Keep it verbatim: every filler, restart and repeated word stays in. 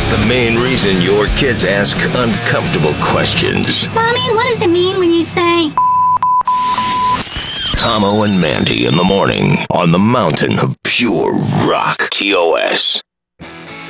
It's the main reason your kids ask uncomfortable questions. Mommy, what does it mean when you say... Tomo and Mandy in the morning on the mountain of pure rock. T O S.